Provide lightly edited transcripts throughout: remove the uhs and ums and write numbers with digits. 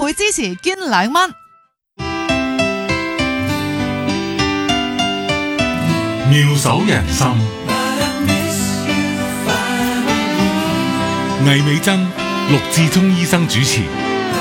會支持捐2蚊。 妙手仁心，魏美珍、陸志聰醫生主持。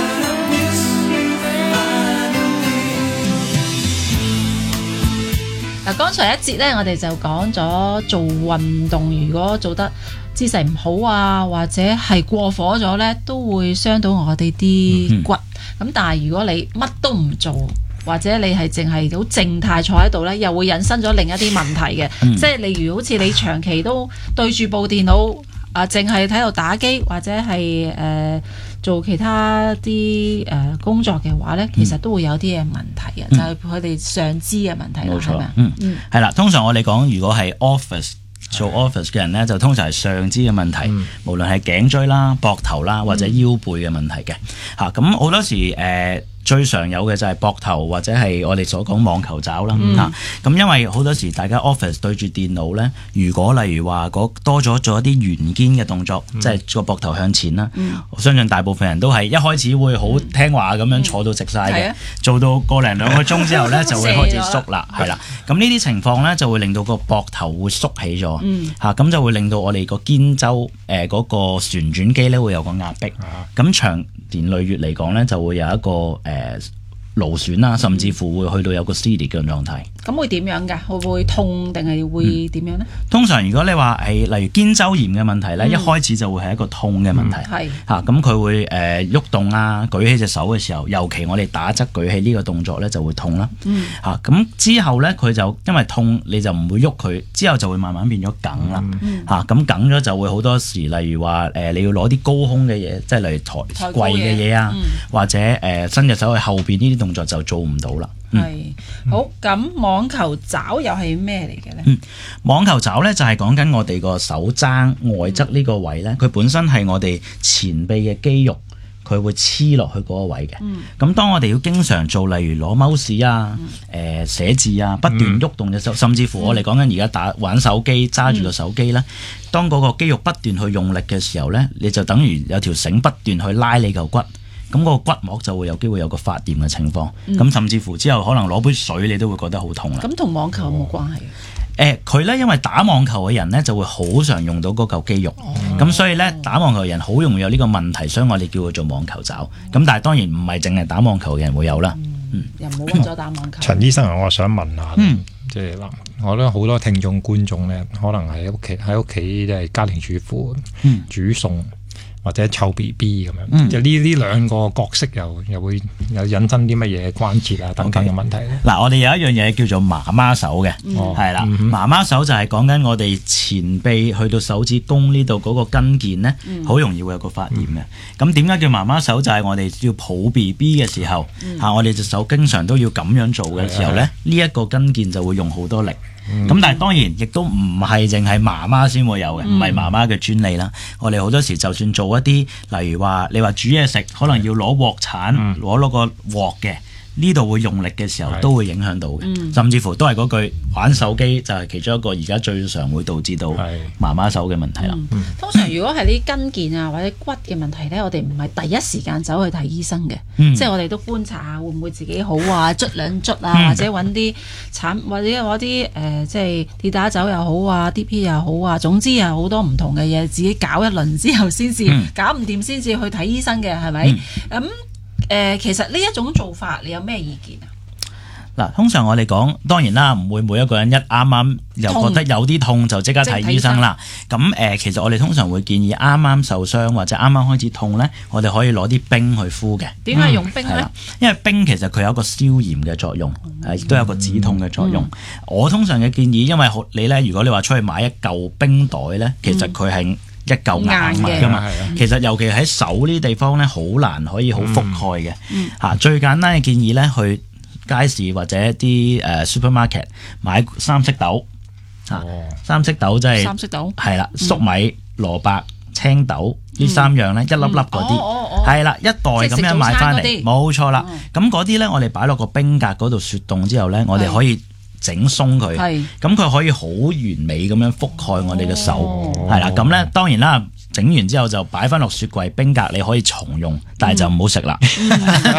嗱，剛才一節咧，我哋就講咗做運動，如果做得姿勢唔好啊，或者係過火咗咧，都會傷到我哋啲骨。咁但係如果你乜都唔做，或者你係淨係好靜態坐喺度咧，又會引申咗另一啲問題嘅。即係例如好似你長期都對住部電腦淨係喺度打機，或者係做其他啲工作嘅話咧，其實都會有啲嘅問題嘅，就係佢哋上肢嘅問題啦，係咪？ 係啦。通常我哋講，如果係做 office 嘅人咧，就通常係上肢嘅問題，無論係頸椎啦、膊頭啦，或者腰背嘅問題嘅嚇。咁好多時最常有嘅就係膊頭或者係我哋所講網球肘啦嚇。咁因為好多時大家 office 對住電腦咧，如果例如話多咗做一啲圓肩嘅動作，即係個膊頭向前啦，我相信大部分人都係一開始會好聽話咁樣坐到直晒嘅，做到個零2個鐘之後咧就會開始縮啦，係啦。咁呢啲情況咧就會令到個膊頭會縮起咗嚇，咁就會令到我哋個肩周嗰個旋轉肌咧會有個壓迫，咁長年累月嚟講咧就會有一個勞損啦，甚至乎會去到有個撕裂嘅狀態。 咁會點樣㗎？會唔會痛定係會點樣呢？ 通常如果你話係例如肩周炎嘅問題咧，一開始就會係一個痛嘅問題。係嚇，咁佢會喐動啊，舉起隻手嘅時候，尤其我哋打側舉起呢個動作咧就會痛啦。嚇，咁之後咧佢就因為痛，你就唔會喐佢，之後就會慢慢變咗梗啦。嚇，咁梗咗就會好多時，例如話你要攞啲高空嘅嘢，即係例如抬貴嘅嘢啊，或者伸隻手去後邊呢啲動作就做唔到啦。 係好，咁網球肘又係咩嚟嘅咧？ 網球肘咧就係講緊我哋個手踭外側呢個位咧，佢本身係我哋前臂嘅肌肉，佢會黐落去嗰個位嘅。咁當我哋要經常做，例如攞 mouse 啊、寫字啊，不斷喐動隻手，甚至乎我哋講緊而家玩手機揸住個手機咧，當嗰個肌肉不斷去用力嘅時候咧，你就等於有條繩不斷去拉你嚿骨。咁個骨膜就會有機會有個發炎嘅情況，咁甚至乎之後可能攞杯水你都會覺得好痛啦。 咁同網球有冇關係？ 佢咧因為打網球嘅人咧就會好常用到嗰嚿肌肉，咁所以咧打網球嘅人好容易有呢個問題，所以我哋叫佢做網球肘。咁但係當然唔係淨係打網球嘅人會有啦。 又冇為咗打網球。 陳醫生，我想問下，即係嗱，我覺得好多聽眾觀眾咧，可能喺屋企即係家庭主婦煮餸。或者湊 BB 咁樣，就呢兩個角色又會有引申啲乜嘢關節啊等等嘅問題咧？ 嗱，我哋有一樣嘢叫做媽媽手嘅，係啦，媽媽手就係講緊我哋前臂去到手指公呢度嗰個跟腱咧，好容易會有個發炎嘅。咁點解叫媽媽手？就係我哋要抱 BB 嘅時候，我哋隻手經常都要咁樣做嘅時候咧，呢一個跟腱就會用好多力。咁但係當然亦都唔係淨係媽媽先會有嘅，唔係媽媽嘅專利啦。我哋好多時就算做一啲，例如話你話煮嘢食，可能要攞鑊鏟，攞個鑊嘅。呢度會用力嘅時候都會影響到嘅，甚至乎都係嗰句玩手機就係其中一個而家最常會導致到媽媽手嘅問題啦。 通常如果係啲跟腱啊或者骨嘅問題咧，我哋唔係第一時間走去睇醫生嘅，即係我哋都觀察下會唔會自己好啊，捽兩捽啊，或者揾啲或者攞啲即係跌打酒又好啊 DP 又好啊，總之有好多唔同嘅嘢，自己搞一輪之後先至搞唔掂先至去睇醫生嘅，係咪？咁其實呢一種做法，你有咩意見啊？ 嗱，通常我哋講，當然啦，唔會每一個人一啱啱又覺得有啲痛就即刻睇醫生啦。咁其實我哋通常會建議啱啱受傷或者啱啱開始痛咧，我哋可以攞啲冰去敷嘅。點解用冰咧？因為冰其實佢有一個消炎嘅作用，亦都有個止痛嘅作用。我通常嘅建議，因為你咧，如果你話出去買一嚿冰袋咧，其實佢係一嚿硬物㗎嘛，其實尤其喺手呢啲地方咧，好難可以好覆蓋嘅。最簡單嘅建議咧，去街市或者啲supermarket 買三色豆，三色豆即係三色豆係啦，粟米、蘿蔔、青豆呢三樣咧，一粒粒嗰啲係啦，一袋咁樣買翻嚟，冇錯啦。咁嗰啲咧，我哋擺落個冰格嗰度雪凍之後咧，我哋可以整鬆佢，咁佢可以好完美咁樣覆蓋我哋嘅手，係啦。咁咧當然啦，整完之後就擺翻落雪櫃冰格，你可以重用，但係就唔好食啦。